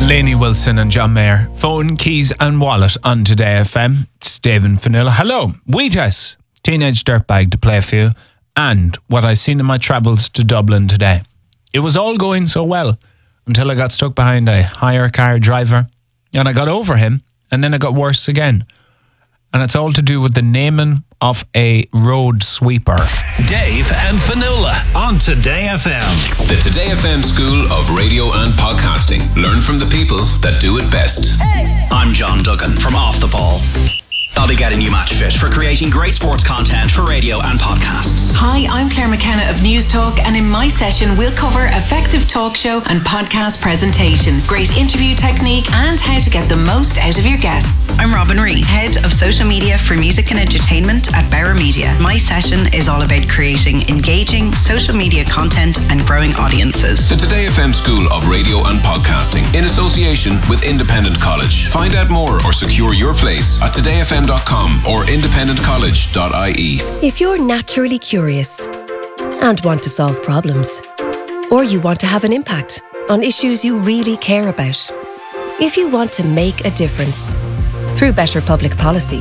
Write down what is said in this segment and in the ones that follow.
Lainey Wilson and John Mayer. Phone, keys and wallet on Today FM. It's Dave and Vanilla. Hello. Wheatus, Teenage Dirtbag to play for you. And what I seen in my travels to Dublin today. It was all going so well until I got stuck behind a hire car driver. And I got over him. And then it got worse again. And it's all to do with the naming of a road sweeper. Dave and Fionnuala on Today FM. The Today FM School of Radio and Podcasting. Learn from the people that do it best. Hey. I'm John Duggan from Off the Ball. I'll be getting you match fit for creating great sports content for radio and podcasts. Hi, I'm Claire McKenna of News Talk, and in my session we'll cover effective talk show and podcast presentation, great interview technique, and how to get the most out of your guests. I'm Robin Ree, Head of Social Media for Music and Entertainment at Bauer Media. My session is all about creating engaging social media content and growing audiences. The Today FM School of Radio and Podcasting in association with Independent College. Find out more or secure your place at todayfm.com or independentcollege.ie. If you're naturally curious and want to solve problems, or you want to have an impact on issues you really care about, if you want to make a difference through better public policy,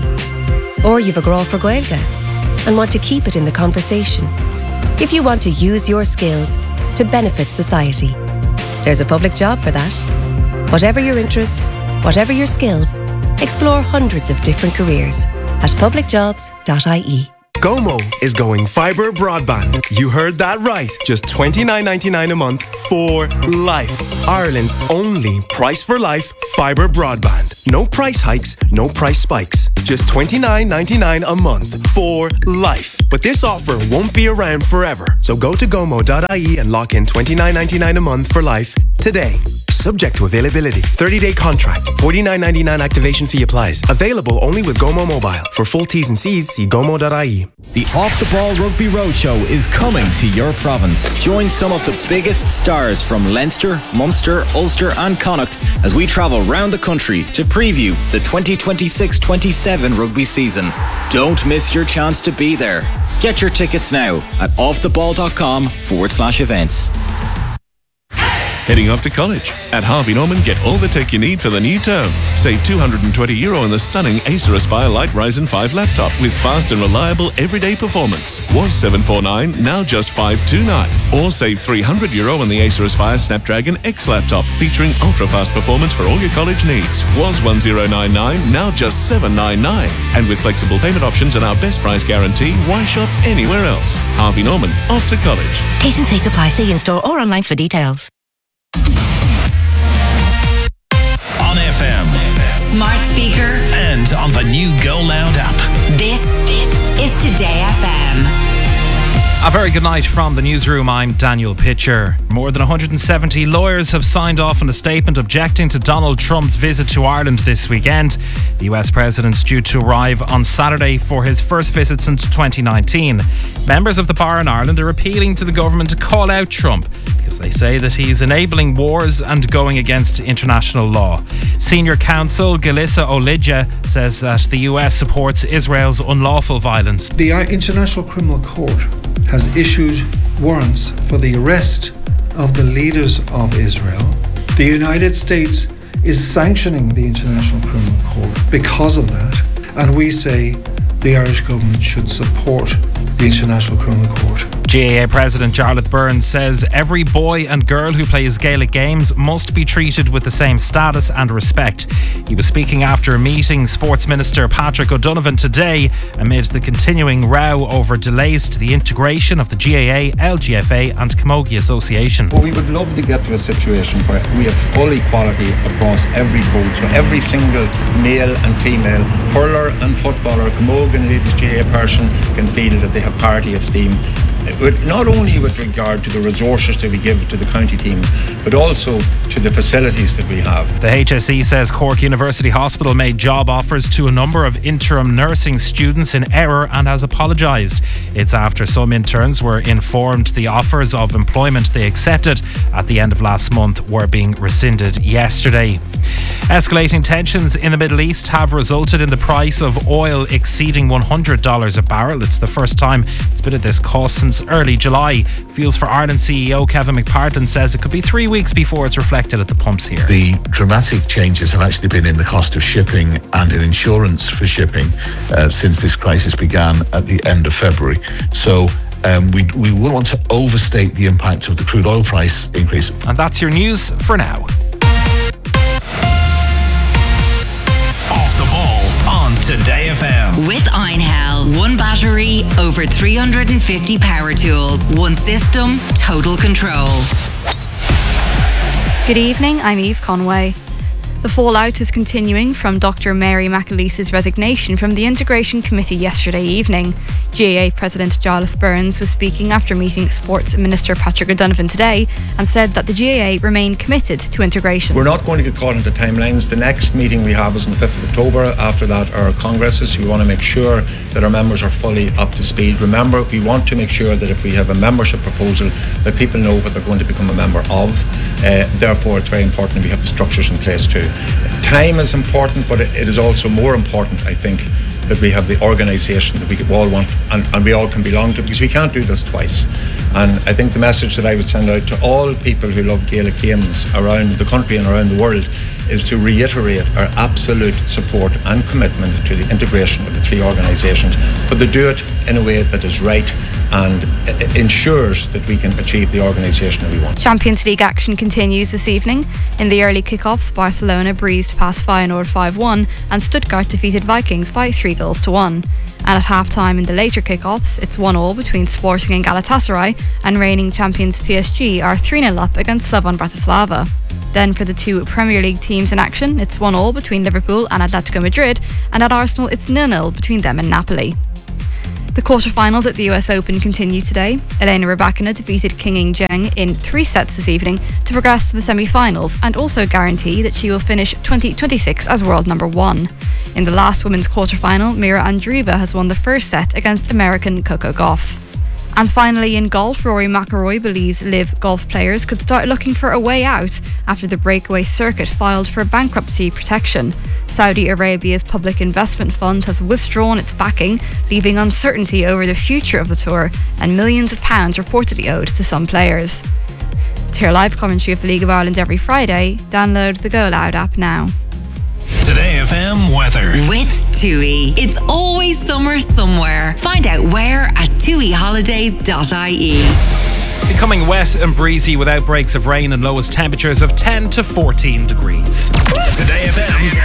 or you've a grow for Gaeilge and want to keep it in the conversation, if you want to use your skills to benefit society, there's a public job for that. Whatever your interest, whatever your skills, explore hundreds of different careers at publicjobs.ie. Gomo is going fibre broadband. You heard that right. Just $29.99 a month for life. Ireland's only price for life fibre broadband. No price hikes, no price spikes. Just $29.99 a month for life. But this offer won't be around forever. So go to gomo.ie and lock in $29.99 a month for life today. Subject to availability. 30-day contract. $49.99 activation fee applies. Available only with Gomo Mobile. For full T's and C's, see gomo.ie. The Off the Ball Rugby Roadshow is coming to your province. Join some of the biggest stars from Leinster, Munster, Ulster and Connacht as we travel round the country to preview the 2026-27 rugby season. Don't miss your chance to be there. Get your tickets now at offtheball.com/events. Heading off to college? At Harvey Norman, get all the tech you need for the new term. Save €220 on the stunning Acer Aspire Light Ryzen 5 laptop with fast and reliable everyday performance. Was $749, now just $529. Or save €300 on the Acer Aspire Snapdragon X laptop featuring ultra-fast performance for all your college needs. Was $1099, now just $799. And with flexible payment options and our best price guarantee, why shop anywhere else? Harvey Norman, off to college. T's and C's apply. See in store or online for details. On FM, smart speaker, and on the new Go Loud app. This is Today FM. A very good night from the newsroom. I'm Daniel Pitcher. More than 170 lawyers have signed off on a statement objecting to Donald Trump's visit to Ireland this weekend. The US president's due to arrive on Saturday for his first visit since 2019. Members of the bar in Ireland are appealing to the government to call out Trump because they say that he's enabling wars and going against international law. Senior counsel Galissa Olidja says that the US supports Israel's unlawful violence. The International Criminal Court has issued warrants for the arrest of the leaders of Israel. The United States is sanctioning the International Criminal Court because of that, and we say the Irish government should support the International Criminal Court. GAA President Jarlath Byrne says every boy and girl who plays Gaelic games must be treated with the same status and respect. He was speaking after meeting Sports Minister Patrick O'Donovan today amid the continuing row over delays to the integration of the GAA, LGFA and Camogie Association. Well, we would love to get to a situation where we have full equality across every boat, so every single male and female hurler and footballer, Camogie and ladies GAA person can feel that they have parity of steam. Not only with regard to the resources that we give to the county team, but also to the facilities that we have. The HSE says Cork University Hospital made job offers to a number of interim nursing students in error and has apologised. It's after some interns were informed the offers of employment they accepted at the end of last month were being rescinded yesterday. Escalating tensions in the Middle East have resulted in the price of oil exceeding $100 a barrel. It's the first time it's been at this cost since as early July. Fuels for Ireland CEO Kevin McPartlin says it could be 3 weeks before it's reflected at the pumps here. The dramatic changes have actually been in the cost of shipping and in insurance for shipping since this crisis began at the end of February. So we wouldn't want to overstate the impact of the crude oil price increase. And that's your news for now. Off the ball on Today FM. With Einhell, one battery, over 350 power tools, one system, total control. Good evening, I'm Eve Conway. The fallout is continuing from Dr. Mary McAleese's resignation from the Integration Committee yesterday evening. GAA President Jarlath Burns was speaking after meeting Sports Minister Patrick O'Donovan today and said that the GAA remain committed to integration. We're not going to get caught into timelines. The next meeting we have is on the 5th of October. After that, our congresses. We want to make sure that our members are fully up to speed. Remember, we want to make sure that if we have a membership proposal, that people know what they're going to become a member of. Therefore, it's very important we have the structures in place too. Time is important, but it is also more important, I think, that we have the organisation that we all want and we all can belong to, because we can't do this twice. And I think the message that I would send out to all people who love Gaelic games around the country and around the world is to reiterate our absolute support and commitment to the integration of the three organisations, but to do it in a way that is right and ensures that we can achieve the organisation that we want. Champions League action continues this evening. In the early kick-offs, Barcelona breezed past Feyenoord 5-1 and Stuttgart defeated Vikings by 3-1. And at half-time in the later kick-offs, it's 1-1 between Sporting and Galatasaray, and reigning champions PSG are 3-0 up against Slovan Bratislava. Then for the two Premier League teams in action, it's 1-1 between Liverpool and Atletico Madrid, and at Arsenal it's 0-0 between them and Napoli. The quarterfinals at the US Open continue today. Elena Rybakina defeated King Ing Zheng in 3 sets this evening to progress to the semi-finals and also guarantee that she will finish 2026 as world number 1. In the last women's quarterfinal, Mira Andreeva has won the first set against American Coco Gauff. And finally in golf, Rory McIlroy believes LIV golf players could start looking for a way out after the breakaway circuit filed for bankruptcy protection. Saudi Arabia's public investment fund has withdrawn its backing, leaving uncertainty over the future of the tour and millions of pounds reportedly owed to some players. To hear live commentary of the League of Ireland every Friday, download the Go Loud app now. Today FM weather. With TUI. It's always summer somewhere. Find out where at tuiholidays.ie. Becoming wet and breezy with outbreaks of rain and lowest temperatures of 10 to 14 degrees. Today FM's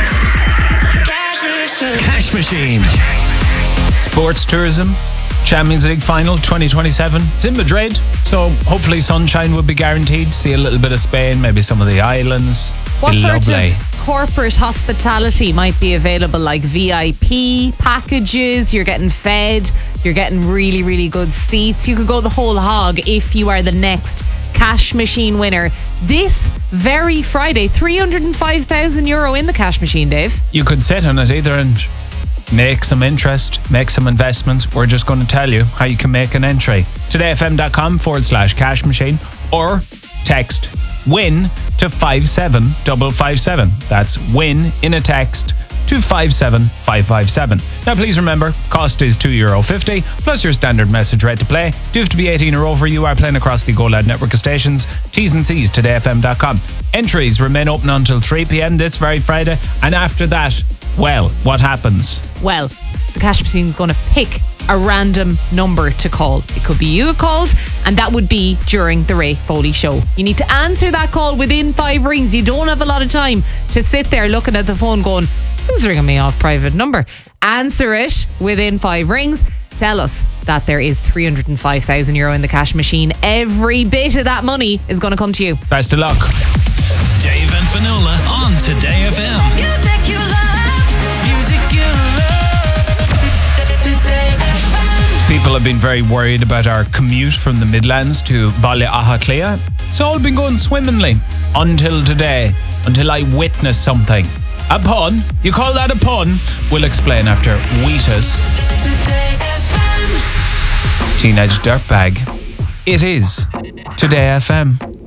Cash Machine. Sports tourism. Champions League final 2027. It's in Madrid, so hopefully sunshine will be guaranteed. See a little bit of Spain, maybe some of the islands. What sort lovely. of corporate hospitality might be available, like VIP packages? You're getting fed, you're getting really, really good seats. You could go the whole hog if you are the next Cash Machine winner. This very Friday, €305,000 in the Cash Machine, Dave. You could sit on it either and make some interest, make some investments. We're just going to tell you how you can make an entry. todayfm.com/cash machine or text WIN to 57557. That's WIN in a text to 57557. Now please remember, cost is €2.50 plus your standard message rate to play. Do have to be 18 or over. You are playing across the Go Loud network of stations. T's and C's todayfm.com. Entries remain open until 3 p.m. this very Friday, and after that, well, what happens? Well, the Cash Machine is going to pick a random number to call. It could be you who calls, and that would be during the Ray Foley show. You need to answer that call within 5 rings. You don't have a lot of time to sit there looking at the phone going, who's ringing me off private number? Answer it within 5 rings. Tell us that there is €305,000 in the Cash Machine. Every bit of that money is going to come to you. Best of luck. Dave and Finola on Today FM. Music you love. Music you love. Today FM. People have been very worried about our commute from the Midlands to Ballyaghaclia. It's all been going swimmingly until today, until I witnessed something. A pun? You call that a pun? We'll explain after Wheatus. Teenage Dirtbag. It is Today FM.